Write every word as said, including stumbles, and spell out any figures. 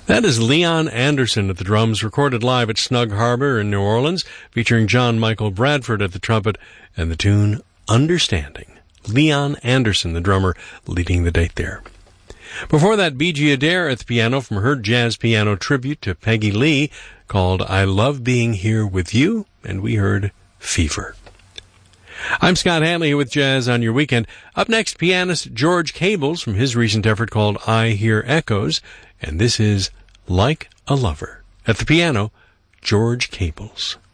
That is Leon Anderson at the drums, recorded live at Snug Harbor in New Orleans, featuring John Michael Bradford at the trumpet and the tune Understanding. Leon Anderson, the drummer, leading the date there. Before that, B G Adair at the piano from her jazz piano tribute to Peggy Lee called I Love Being Here With You, and we heard Fever. I'm Scott Hanley with Jazz on Your Weekend. Up next, pianist George Cables from his recent effort called I Hear Echoes, and this is Like a Lover. At the piano, George Cables.